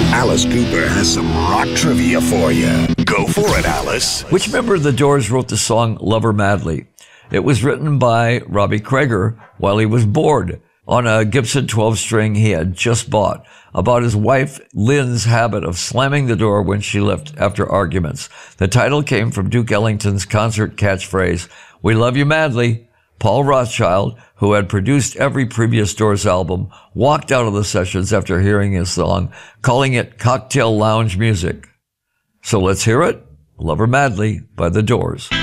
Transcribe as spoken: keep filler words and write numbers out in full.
Alice Cooper has some rock trivia for you. Go for it, Alice. Which member of the Doors wrote the song Love Her Madly? It was written by Robbie Krieger while he was bored on a Gibson twelve string he had just bought, about his wife Lynn's habit of slamming the door when she left after arguments. The title came from Duke Ellington's concert catchphrase, "We love you madly." Paul Rothchild, who had produced every previous Doors album, walked out of the sessions after hearing his song, calling it cocktail lounge music. So let's hear it. Love Her Madly by the Doors.